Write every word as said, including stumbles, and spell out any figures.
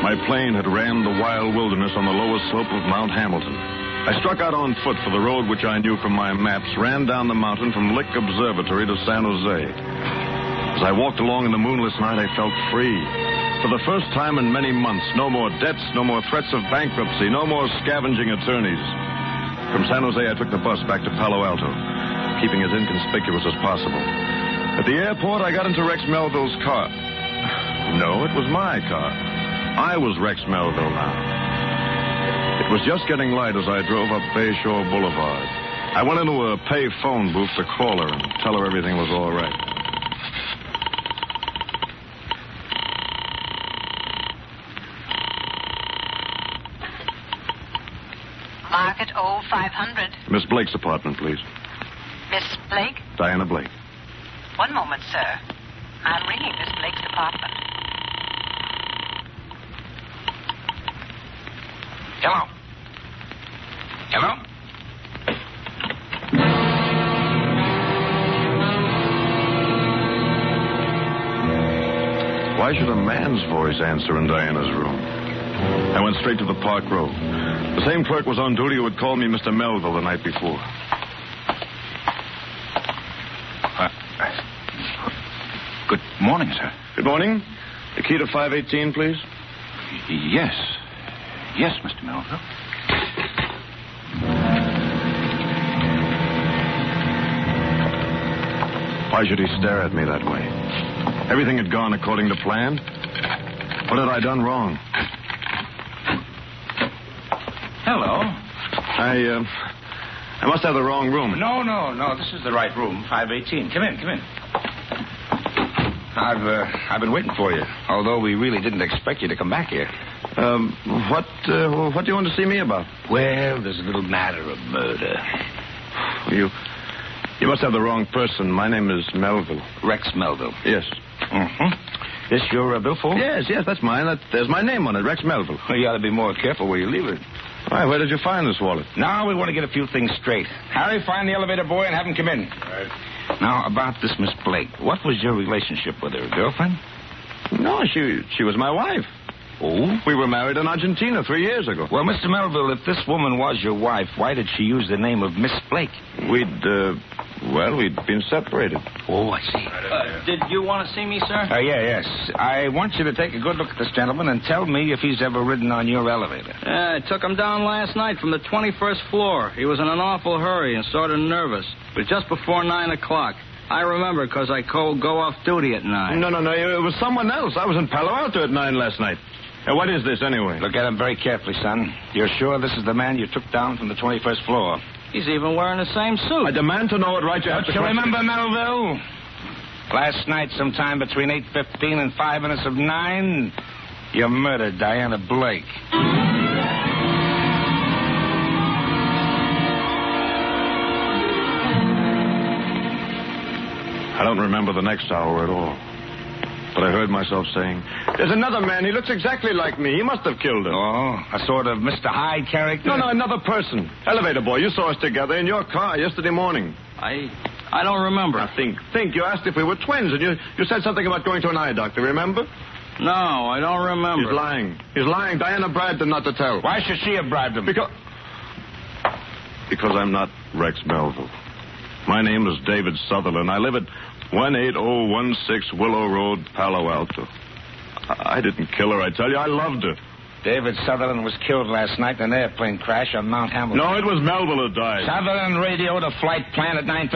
My plane had rammed the wild wilderness on the lowest slope of Mount Hamilton. I struck out on foot for the road which I knew from my maps, ran down the mountain from Lick Observatory to San Jose. As I walked along in the moonless night, I felt free. For the first time in many months, no more debts, no more threats of bankruptcy, no more scavenging attorneys. From San Jose, I took the bus back to Palo Alto, keeping as inconspicuous as possible. At the airport, I got into Rex Melville's car. No, it was my car. I was Rex Melville now. It was just getting light as I drove up Bayshore Boulevard. I went into a pay phone booth to call her and tell her everything was all right. Market O five hundred. Miss Blake's apartment, please. Miss Blake? Diana Blake. One moment, sir. I'm ringing Miss Blake's apartment. Hello? Hello? Why should a man's voice answer in Diana's room? I went straight to the Park Row. The same clerk was on duty who had called me Mister Melville the night before. Uh, good morning, sir. Good morning. The key to five eighteen, please. Yes. Yes, Mister Melville. Why should he stare at me that way? Everything had gone according to plan. What had I done wrong? Hello. I, uh, I must have the wrong room. No, no, no. This is the right room, five eighteen. Come in, come in. I've, uh, I've been waiting for you, although we really didn't expect you to come back here. Um, what, uh, what do you want to see me about? Well, there's a little matter of murder. You, you must have the wrong person. My name is Melville. Rex Melville. Yes. Mm-hmm. This your uh, billfold? Yes, yes, that's mine. That, there's my name on it, Rex Melville. Well, you ought to be more careful where you leave it. Why, where did you find this wallet? Now we want to get a few things straight. Harry, find the elevator boy and have him come in. All right. Now, about this Miss Blake. What was your relationship with her? A girlfriend? No, she she was my wife. Oh? We were married in Argentina three years ago. Well, Mister Melville, if this woman was your wife, why did she use the name of Miss Blake? We'd, uh, well, we'd been separated. Oh, I see. Uh, did you want to see me, sir? Uh, yeah, yes. I want you to take a good look at this gentleman and tell me if he's ever ridden on your elevator. Yeah, I took him down last night from the twenty-first floor. He was in an awful hurry and sort of nervous. It was just before nine o'clock. I remember because I co- go off duty at nine. No, no, no. It was someone else. I was in Palo Alto at nine last night. Uh, what is this, anyway? Look at him very carefully, son. You're sure this is the man you took down from the twenty-first floor? He's even wearing the same suit. I demand to know it right. You have Don't to you remember, Melville? Last night, sometime between eight fifteen and five minutes of nine, you murdered Diana Blake. I don't remember the next hour at all. But I heard myself saying, there's another man. He looks exactly like me. He must have killed her. Oh, a sort of Mister Hyde character? No, no, another person. Elevator boy, you saw us together in your car yesterday morning. I I don't remember. Now, think, think. You asked if we were twins, and you, you said something about going to an eye doctor, remember? No, I don't remember. He's lying. He's lying. Diana bribed him not to tell. Why should she have bribed him? Because... Because I'm not Rex Melville. My name is David Sutherland. I live at one eight oh one six Willow Road, Palo Alto. I, I didn't kill her, I tell you. I loved her. David Sutherland was killed last night in an airplane crash on Mount Hamilton. No, it was Melville who died. Sutherland radioed a flight plan at nine